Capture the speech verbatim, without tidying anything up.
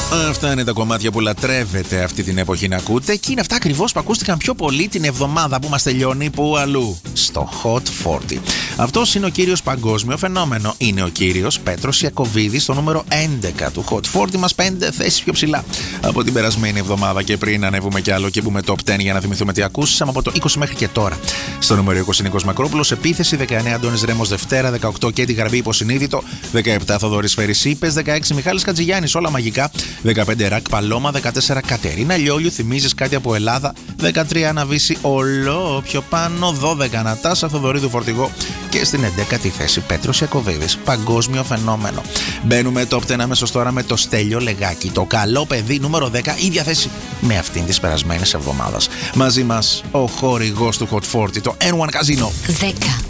Αυτά είναι τα κομμάτια που λατρεύετε αυτή την εποχή να ακούτε και είναι αυτά ακριβώς που ακούστηκαν πιο πολύ την εβδομάδα που μας τελειώνει. Πού αλλού? Στο Hot σαράντα. Αυτός είναι ο κύριος παγκόσμιο φαινόμενο. Είναι ο κύριος Πέτρος Ιακωβίδης, στο νούμερο έντεκα του Hot σαράντα μας, πέντε θέσεις πιο ψηλά από την περασμένη εβδομάδα. Και πριν ανέβουμε κι άλλο και μπούμε top δέκα για να θυμηθούμε τι ακούσαμε από το είκοσι μέχρι και τώρα. Στο νούμερο είκοσι Νίκος Μακρόπουλος, Επίθεση, δεκαεννέα Αντώνης Ρέμος Δευτέρα, δεκαοκτώ Κέντι Γαρμπή Υποσυνείδητο, δεκαεπτά Θοδωρής Φέρης Είπες, δεκαέξι Μιχάλης Χατζηγιάννης Όλα Μαγικά, δεκαπέντε Ρακ Παλώμα, δεκατέσσερα Κατερίνα Λιόλιου Θυμίζεις κάτι από Ελλάδα, δεκατρία Αναβίση Ολό πιο πάνω, δώδεκα Νατάσα Θοδωρίδου Φορτηγό και στην έντεκατη θέση Πέτρος Ιακωβίδης, παγκόσμιο φαινόμενο. Μπαίνουμε top δέκα αμέσως τώρα με το Στέλιο Λεγάκη, το καλό παιδί, νούμερο δέκα, ίδια θέση με αυτήν της περασμένης εβδομάδας. Μαζί μας ο χορηγός του Hot σαράντα, το N ένα Casino. δέκα.